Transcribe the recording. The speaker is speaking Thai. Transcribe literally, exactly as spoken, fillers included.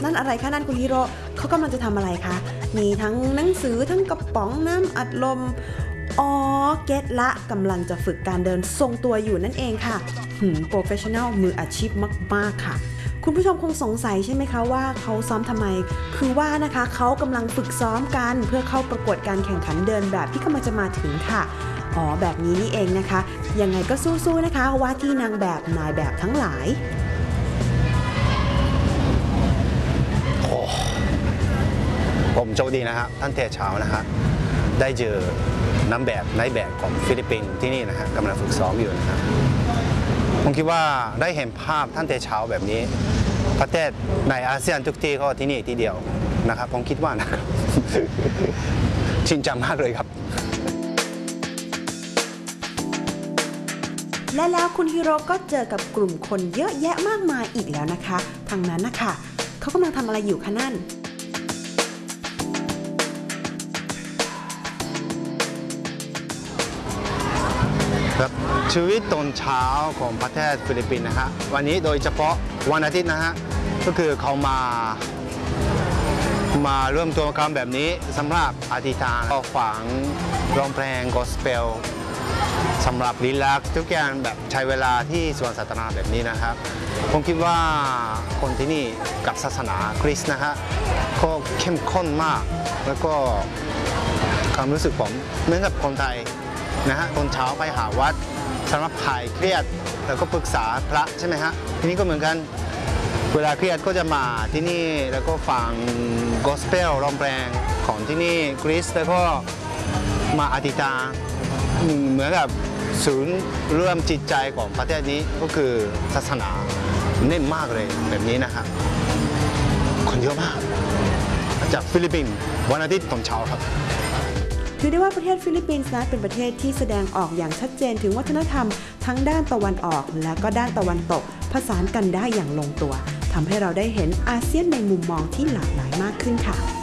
นั่นอะไรคะนั่นคุณฮิโร่เขากำลังจะทำอะไรคะมีทั้งหนังสือทั้งกระป๋องน้ำอัดลมอ๋อเก็ตละกำลังจะฝึกการเดินทรงตัวอยู่นั่นเองค่ะหืมโปรเฟชชั่นแนลมืออาชีพมากๆค่ะคุณผู้ชมคงสงสัยใช่ไหมคะว่าเขาซ้อมทำไมคือว่านะคะเขากำลังฝึกซ้อมกันเพื่อเข้าประกวดการแข่งขันเดินแบบที่กำลังจะมาถึงค่ะอ๋อแบบนี้นี่เองนะคะยังไงก็สู้ๆนะคะว่าที่นางแบบนายแบบทั้งหลายโอ้ผมโชคดีนะฮะท่านเทเช้านะฮะได้เจอน้ำแบบนายแบบของฟิลิปปินส์ที่นี่นะฮะกำลังฝึกซ้อมอยู่นะฮะผมคิดว่าได้เห็นภาพท่านเทเช้าแบบนี้ประเทศในอาเซียนทุกที่ก็ที่นี่ที่เดียวนะครับผมคิดว่านะครับ ชินจังมากเลยครับและแล้วคุณฮิโร่ก็เจอกับกลุ่มคนเยอะแยะมากมายอีกแล้วนะคะทางนั้นนะคะเขากำลังทำอะไรอยู่คะนั่นครับชีวิตตอนเช้าของประเทศฟิลิปปินส์นะฮะวันนี้โดยเฉพาะวันอาทิตย์นะฮะก็คือเขามามาร่วมตัวกันแบบนี้สำหรับอธิษฐานก็ฝังร้องเพลงกอสเปลสำหรับรีแลกซ์ทุกอย่างแบบใช้เวลาที่สวนสาธารณะแบบนี้นะครับผมคิดว่าคนที่นี่กับศาสนาคริสต์นะฮะก็เข้มข้นมากแล้วก็ความรู้สึกผมเหมือนกับคนไทยนะฮะตอนเช้าไปหาวัดสำหรับหายเครียดแล้วก็ปรึกษาพระใช่ไหมฮะที่นี่ก็เหมือนกันเวลาเครียดก็จะมาที่นี่แล้วก็ฟังกอสเปลร้องเพลงของที่นี่คริสต์แล้วก็มาอธิษฐานเหมือนกับศูนย์รวมจิตใจของประเทศนี้ก็คือศาสนาเน้นมากเลยแบบนี้นะครับคนเยอะมากจากฟิลิปปินส์วันอาทิตย์ตอนเช้าครับถือได้ว่าประเทศฟิลิปปินส์นั้นเป็นประเทศที่แสดงออกอย่างชัดเจนถึงวัฒนธรรมทั้งด้านตะวันออกและก็ด้านตะวันตกผสานกันได้อย่างลงตัวทำให้เราได้เห็นอาเซียนในมุมมองที่หลากหลายมากขึ้นค่ะ